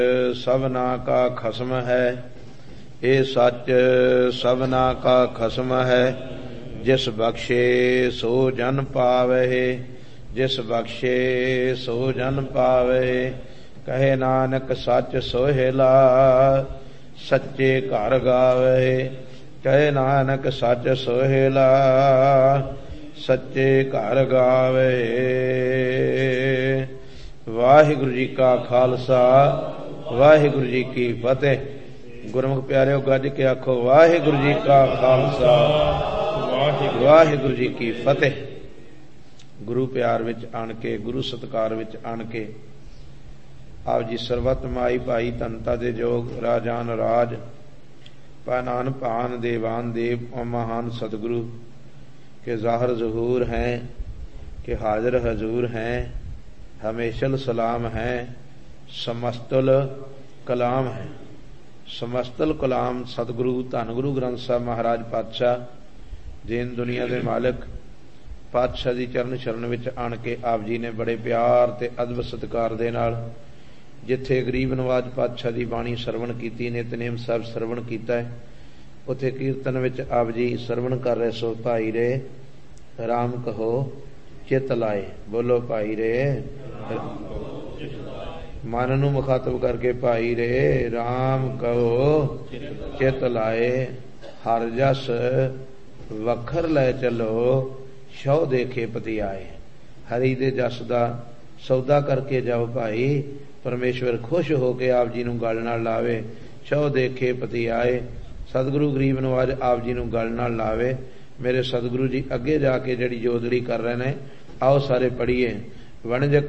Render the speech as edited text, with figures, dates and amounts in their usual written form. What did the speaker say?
ਸਭਨਾ ਕਾ ਖਸਮ ਹੈ, ਇਹ ਸੱਚ ਸਭਨਾ ਕਾ ਖਸਮ ਹੈ। ਜਿਸ ਬਖਸ਼ੇ ਸੋ ਜਨ ਪਾਵਹਿ, ਜਿਸ ਬਖਸ਼ੇ ਸੋ ਜਨ ਪਾਵਹਿ। ਕਹੇ ਨਾਨਕ ਸੱਚ ਸੋਹਿਲਾ, ਸੱਚੇ ਘਰ ਗਾਵਹਿ। ਕਹੇ ਨਾਨਕ ਸੱਚ ਸੋਹਿਲਾ, ਸੱਚੇ ਘਰ ਗਾਵਹਿ। ਵਾਹਿਗੁਰੂ ਜੀ ਕਾ ਖਾਲਸਾ, ਵਾਹਿਗੁਰੂ ਜੀ ਕੀ ਫਤਿਹ। ਗੁਰਮੁਖ ਪਿਆਰਿਓ, ਗੱਜ ਕੇ ਆਖੋ ਵਾਹਿਗੁਰੂ ਜੀ ਕਾ ਖਾਲਸਾ, ਵਾਹਿਗੁਰੂ ਜੀ ਕੀ ਫਤਿਹ। ਗੁਰੂ ਪਿਆਰ ਵਿੱਚ ਆਣ ਕੇ, ਗੁਰੂ ਸਤਿਕਾਰ ਵਿੱਚ ਆਣ ਕੇ ਆਪ ਜੀ ਸਰਬਤ ਮਾਈ ਭਾਈ ਧਨਤਾ ਦੇ ਜੋਗ ਰਾਜਾਨ ਰਾਜ ਪਾਨਾਨ ਭਾਨ ਦੇਵਾਨ ਦੇਵ ਮਹਾਨ सतगुरु के ज़ाहिर ज़हूर हैं, के हाजिर हजूर हैं, हमेशल सलाम हैं, समस्तुल कलाम है। समस्तुल कलाम सतगुरु धन गुरु ग्रंथ साहब महाराज पातशाह दीन दुनिया के मालिक पातशाह दी चरण शरण विच आण के आप जी ने बड़े प्यार ते अदब सत्कार दे नाल जिथे गरीब नवाज पातशाह की बाणी सरवण की, नितनेम साहब सरवण किया है, उथे कीर्तन विच आप जी सरवण कर रहे सो भाई रे राम कहो चित लाए। बोलो भाई रे मन नूं मुखातब करके भाई रे राम कहो चित लाए। हर जस वखर लै चलो शौ देखे पति आए। हरि दे जस दा सौदा करके जाओ भाई, परमेश्वर खुश हो के आप जी नूं गल नाल लावे। शौ देखे पति आए। सतगुरु गरीब नवाज आप जी नूं गल नाल लावे। मेरे सतगुरु जी अगे जाके जिहड़ी जोदड़ी कर रहे ने, आओ सारे पढ़िए। वणज